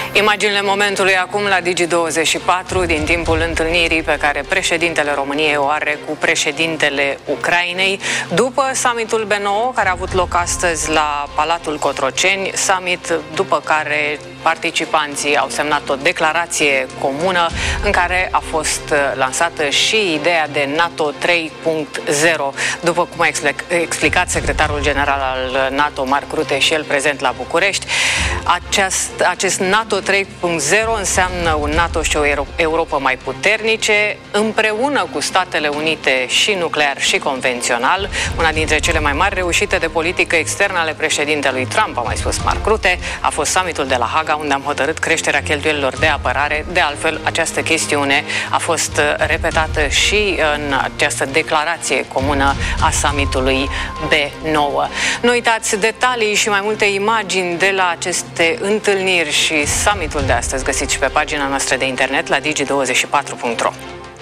Imaginile momentului acum la Digi24 din timpul întâlnirii pe care președintele României o are cu președintele Ucrainei după summitul B9 care a avut loc astăzi la Palatul Cotroceni, summit după care participanții au semnat o declarație comună în care a fost lansată și ideea de NATO 3.0. După cum a explicat secretarul general al NATO, Mark Rutte, și el prezent la București, acest NATO 3.0 înseamnă un NATO și o Europa mai puternice, împreună cu Statele Unite și nuclear și convențional, una dintre cele mai mari reușite de politică externă ale președintelui Trump, a mai spus Mark Rutte, a fost summitul de la Haga, unde am hotărât creșterea cheltuielilor de apărare. De altfel, această chestiune a fost repetată și în această declarație comună a summitului B9. Nu uitați detalii și mai multe imagini de la aceste întâlniri și summitul de astăzi găsiți și pe pagina noastră de internet la digi24.ro.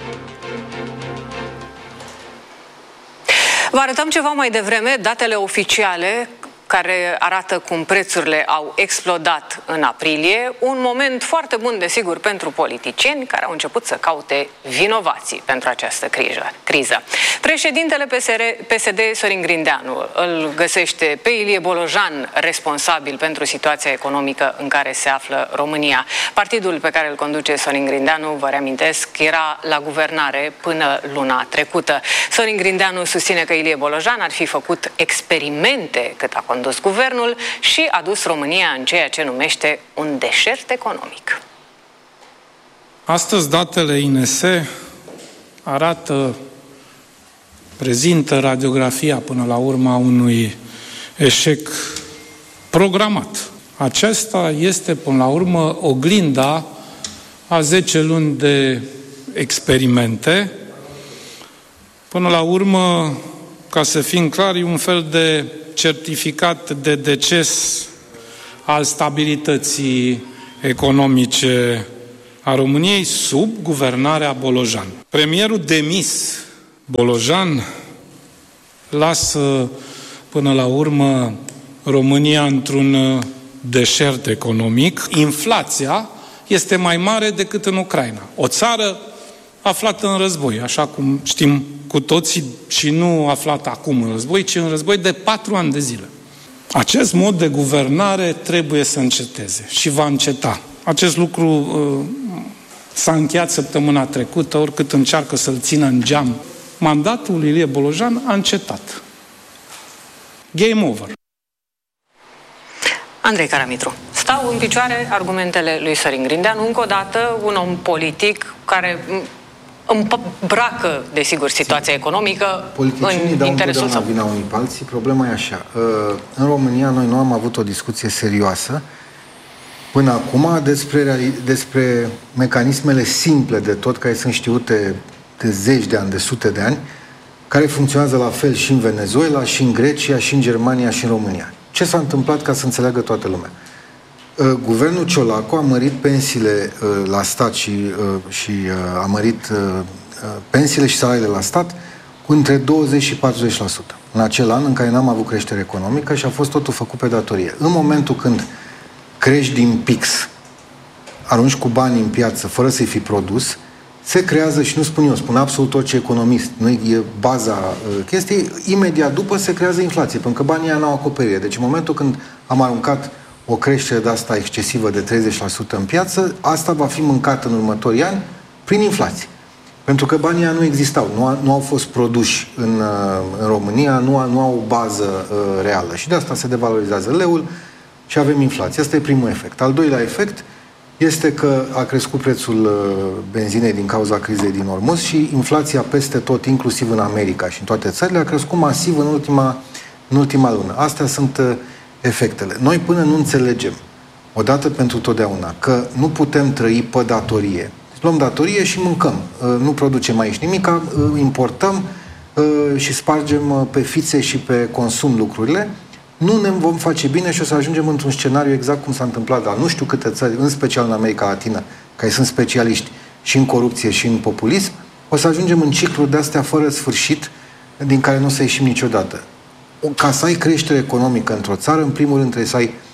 Vă arătăm ceva mai devreme datele oficiale care arată cum prețurile au explodat în aprilie. Un moment foarte bun, desigur, pentru politicieni care au început să caute vinovații pentru această criză. Președintele PSD, Sorin Grindeanu, îl găsește pe Ilie Bolojan responsabil pentru situația economică în care se află România. Partidul pe care îl conduce Sorin Grindeanu, vă reamintesc, era la guvernare până luna trecută. Sorin Grindeanu susține că Ilie Bolojan ar fi făcut experimente cât a condus guvernul și a dus România în ceea ce numește un deșert economic. Astăzi datele INS prezintă radiografia până la urma unui eșec programat. Aceasta este până la urmă oglinda a 10 luni de experimente. Până la urmă, ca să fim clari, un fel de certificat de deces al stabilității economice a României sub guvernarea Bolojan. Premierul demis Bolojan lasă până la urmă România într-un deșert economic. Inflația este mai mare decât în Ucraina. O țară aflată în război, așa cum știm cu toții, și nu aflată acum în război, ci în război de 4 ani de zile. Acest mod de guvernare trebuie să înceteze și va înceta. Acest lucru s-a încheiat săptămâna trecută, oricât încearcă să-l țină în geam. Mandatul lui Ilie Bolojan a încetat. Game over. Andrei Caramitru. Stau în picioare argumentele lui Sorin Grindeanu, încă o dată un om politic care îmbracă, desigur, situația economică în interesul său. Vina unii pe alții. Problema e așa. În România noi nu am avut o discuție serioasă până acum despre mecanismele simple de tot, care sunt știute de zeci de ani, de sute de ani, care funcționează la fel și în Venezuela, și în Grecia, și în Germania, și în România. Ce s-a întâmplat, ca să înțeleagă toată lumea? Guvernul Ciolacu a mărit pensiile la stat și a mărit pensiile și salariile la stat cu între 20 și 40%. În acel an în care n-am avut creștere economică și a fost totul făcut pe datorie. În momentul când crești din pix, arunci cu bani în piață fără să-i fi produs, se creează, și nu spun eu, spun absolut orice economist, nu e baza chestiei, imediat după se creează inflație, pentru că banii ăia n-au acoperire. Deci în momentul când am aruncat o creștere de asta excesivă de 30% în piață, asta va fi mâncată în următorii ani prin inflație. Pentru că banii ăia nu existau, nu au fost produși în România, nu au o bază reală. Și de asta se devalorizează leul și avem inflație. Asta e primul efect. Al doilea efect este că a crescut prețul benzinei din cauza crizei din Ormuz și inflația peste tot, inclusiv în America și în toate țările, a crescut masiv în ultima lună. Astea sunt efectele. Noi până nu înțelegem, odată pentru totdeauna, că nu putem trăi pe datorie. Luăm datorie și mâncăm. Nu producem aici nimic, importăm și spargem pe fițe și pe consum lucrurile. Nu ne vom face bine și o să ajungem într-un scenariu exact cum s-a întâmplat la nu știu câte țări, în special în America Latină, care sunt specialiști și în corupție și în populism, o să ajungem în cicluri de-astea fără sfârșit, din care nu o să ieșim niciodată. Ca să ai creștere economică într-o țară, în primul rând trebuie să ai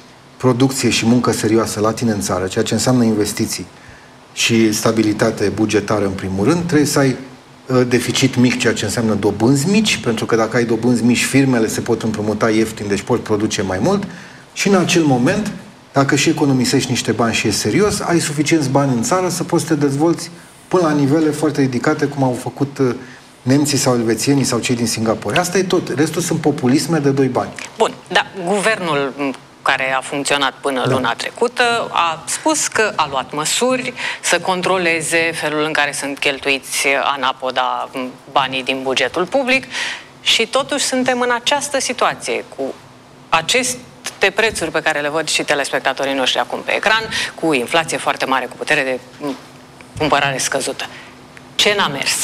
producție și muncă serioasă la tine în țară, ceea ce înseamnă investiții și stabilitate bugetară în primul rând, trebuie să ai deficit mic, ceea ce înseamnă dobânzi mici, pentru că dacă ai dobânzi mici, firmele se pot împrumuta ieftin, deci pot produce mai mult și în acel moment, dacă și economisești niște bani și e serios, ai suficienți bani în țară să poți să te dezvolți până la nivele foarte ridicate, cum au făcut nemții sau elvețienii sau cei din Singapore. Asta e tot. Restul sunt populisme de doi bani. Bun, dar guvernul care a funcționat până luna trecută a spus că a luat măsuri să controleze felul în care sunt cheltuiți anapoda banii din bugetul public și totuși suntem în această situație cu aceste prețuri pe care le văd și telespectatorii noștri acum pe ecran, cu inflație foarte mare, cu putere de cumpărare scăzută. Ce n-a mers?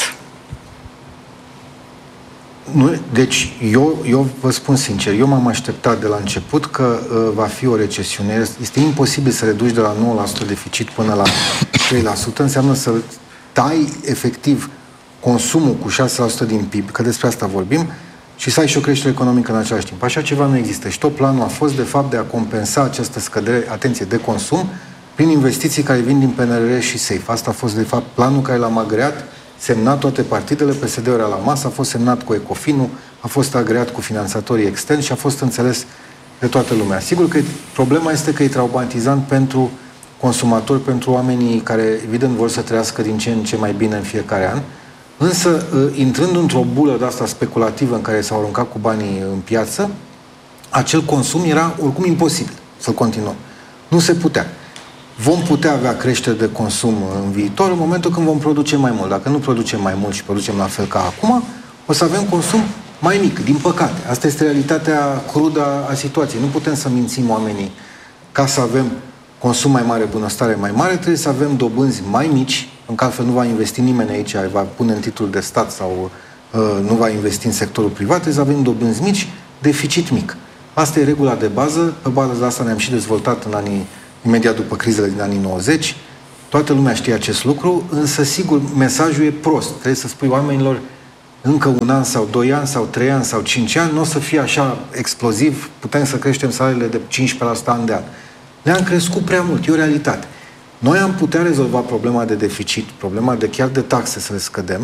Nu, deci, eu vă spun sincer, eu m-am așteptat de la început că va fi o recesiune. Este imposibil să reduci de la 9% deficit până la 3%. Înseamnă să tai efectiv consumul cu 6% din PIB, că despre asta vorbim, și să ai și o creștere economică în același timp. Așa ceva nu există. Și tot planul a fost, de fapt, de a compensa această scădere, atenție, de consum, prin investiții care vin din PNRR și SAFE. Asta a fost, de fapt, planul care l-am agreat, semnat toate partidele, PSD-ul era la masă, a fost semnat cu Ecofinul, a fost agreat cu finanțatorii externi și a fost înțeles de toată lumea. Sigur că problema este că e traumatizant pentru consumatori, pentru oamenii care, evident, vor să trăiască din ce în ce mai bine în fiecare an, însă, intrând într-o bulă de asta speculativă în care s-au aruncat cu banii în piață, acel consum era oricum imposibil să continuăm. Nu se putea. Vom putea avea creștere de consum în viitor în momentul când vom produce mai mult. Dacă nu producem mai mult și producem la fel ca acum, o să avem consum mai mic, din păcate. Asta este realitatea crudă a situației. Nu putem să mințim oamenii. Ca să avem consum mai mare, bunăstare mai mare, trebuie să avem dobânzi mai mici, în că altfel nu va investi nimeni aici, va pune în titlul de stat sau nu va investi în sectorul privat, trebuie să avem dobânzi mici, deficit mic. Asta e regula de bază, pe baza de asta ne-am și dezvoltat în anii imediat după crizele din anii 90. Toată lumea știe acest lucru, însă, sigur, mesajul e prost. Trebuie să spui oamenilor încă 1 an sau 2 ani sau 3 ani sau 5 ani, nu o să fie așa exploziv, putem să creștem salariile de 15% an de an. Le-am crescut prea mult, e o realitate. Noi am putea rezolva problema de deficit, problema de chiar de taxe să le scădem,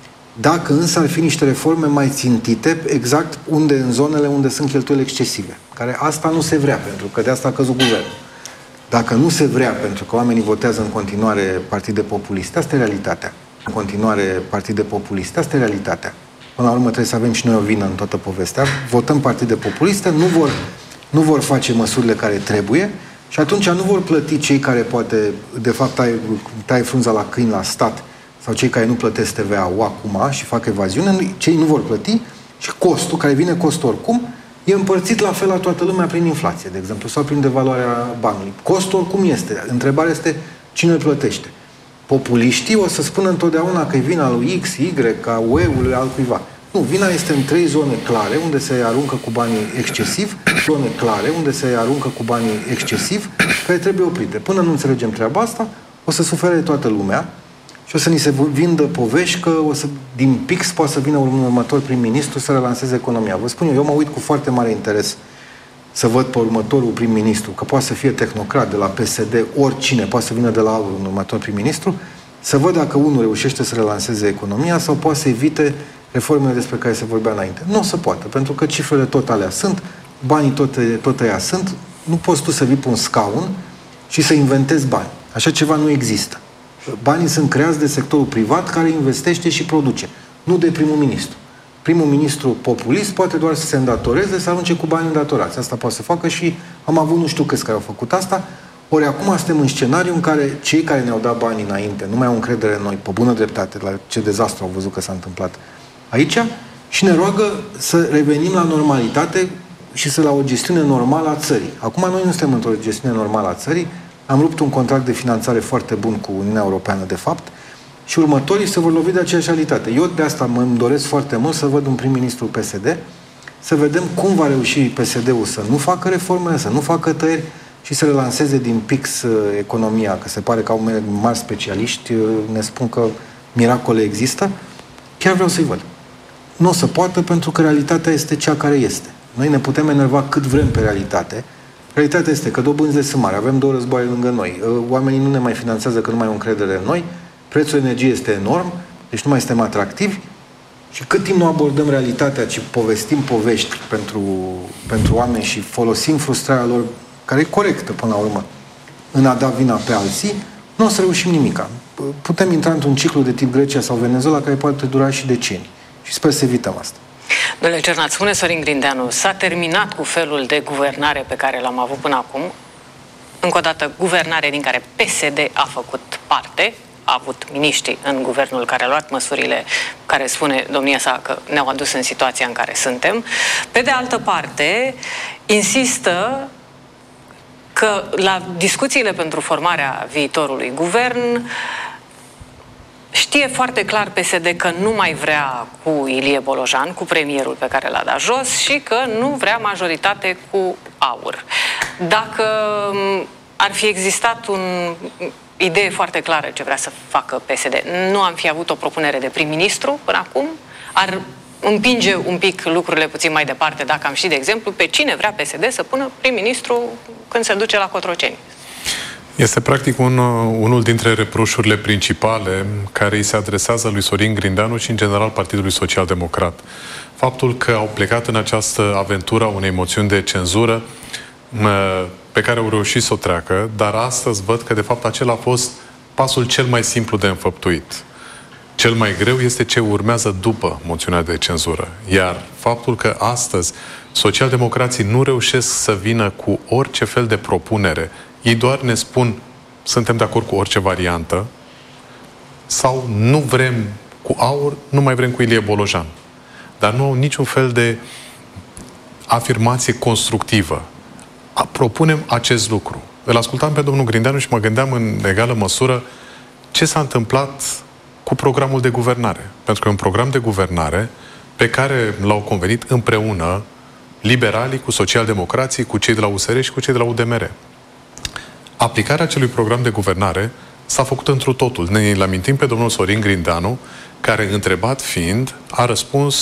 dacă însă ar fi niște reforme mai țintite, exact în zonele unde sunt cheltuieli excesive. Care asta nu se vrea, pentru că de asta a căzut guvernul. Dacă nu se vrea, pentru că oamenii votează în continuare partide populiste, asta e realitatea. În continuare partide populiste, asta e realitatea. Până la urmă trebuie să avem și noi o vină în toată povestea. Votăm partide populiste, nu vor face măsurile care trebuie și atunci nu vor plăti cei care poate, de fapt, tai frunza la câini la stat sau cei care nu plătesc TVA-ul acum și fac evaziune, cei nu vor plăti și costul, care vine costul oricum, e împărțit la fel la toată lumea prin inflație, de exemplu, sau prin devaluarea banului. Costul oricum este. Întrebarea este cine îl plătește. Populiștii o să spună întotdeauna că e vina lui X, Y, ca UE-ului altcuiva. Nu, vina este în 3 zone clare unde se aruncă cu banii excesiv, care trebuie oprite. Până nu înțelegem treaba asta, o să sufere toată lumea și o să ni se vindă povești că din PIX poate să vină un următor prim-ministru să relanseze economia. Vă spun eu mă uit cu foarte mare interes să văd pe următorul prim-ministru, că poate să fie tehnocrat de la PSD, oricine, poate să vină de la altul un următor prim-ministru, să văd dacă unul reușește să relanseze economia sau poate să evite reformele despre care se vorbea înainte. Nu o să poată, pentru că cifrele tot alea sunt, banii tot aia sunt, nu poți tu să vii pe un scaun și să inventezi bani. Așa ceva nu există. Banii sunt creați de sectorul privat care investește și produce, nu de primul ministru. Primul ministru populist poate doar să se îndatoreze, să arunce cu bani îndatorați. Asta poate să facă și am avut nu știu câți care au făcut asta. Ori acum suntem în scenariu în care cei care ne-au dat banii înainte nu mai au încredere în noi, pe bună dreptate, la ce dezastru au văzut că s-a întâmplat aici, și ne roagă să revenim la normalitate și la o gestiune normală a țării. Acum noi nu suntem într-o gestiune normală a țării, am rupt un contract de finanțare foarte bun cu Uniunea Europeană, de fapt, și următorii se vor lovi de aceeași realitate. Eu de asta îmi doresc foarte mult să văd un prim-ministru PSD, să vedem cum va reuși PSD-ul să nu facă reformele, să nu facă tăieri și să relanseze din PIX economia, că se pare că au mari specialiști, ne spun că miracole există. Chiar vreau să-i văd. Nu o să poată pentru că realitatea este cea care este. Noi ne putem enerva cât vrem pe realitate, Realitatea este că dobânzile sunt mari, avem 2 războaie lângă noi, oamenii nu ne mai finanțează că nu mai au încredere în noi, prețul energiei este enorm, deci nu mai suntem atractivi și cât timp nu abordăm realitatea, ci povestim povești pentru oameni și folosim frustrarea lor, care e corectă până la urmă, în a da vina pe alții, nu o să reușim nimica. Putem intra într-un ciclu de tip Grecia sau Venezuela care poate dura și decenii. Și sper să evităm asta. Domnule Cernat, spune Sorin Grindeanu, s-a terminat cu felul de guvernare pe care l-am avut până acum. Încă o dată, guvernare din care PSD a făcut parte, a avut miniștri în guvernul care a luat măsurile care spune domnia sa că ne-au adus în situația în care suntem. Pe de altă parte, insistă că la discuțiile pentru formarea viitorului guvern știe foarte clar PSD că nu mai vrea cu Ilie Bolojan, cu premierul pe care l-a dat jos și că nu vrea majoritate cu AUR. Dacă ar fi existat o idee foarte clară ce vrea să facă PSD, nu am fi avut o propunere de prim-ministru până acum, ar împinge un pic lucrurile puțin mai departe dacă am ști, de exemplu, pe cine vrea PSD să pună prim-ministru când se duce la Cotroceni. Este practic unul dintre reproșurile principale care îi se adresează lui Sorin Grindeanu și în general Partidului Social Democrat. Faptul că au plecat în această aventură a unei moțiuni de cenzură pe care au reușit să o treacă, dar astăzi văd că de fapt acela a fost pasul cel mai simplu de înfăptuit. Cel mai greu este ce urmează după moțiunea de cenzură. Iar faptul că astăzi socialdemocrații nu reușesc să vină cu orice fel de propunere, ei doar ne spun suntem de acord cu orice variantă sau nu vrem cu AUR, nu mai vrem cu Ilie Bolojan. Dar nu au niciun fel de afirmație constructivă. Propunem acest lucru. Îl ascultam pe domnul Grindeanu și mă gândeam în egală măsură ce s-a întâmplat cu programul de guvernare. Pentru că e un program de guvernare pe care l-au convenit împreună liberalii cu socialdemocrații, cu cei de la USR și cu cei de la UDMR. Aplicarea acelui program de guvernare s-a făcut întru totul. Ne-l amintim pe domnul Sorin Grindeanu, care, întrebat fiind, a răspuns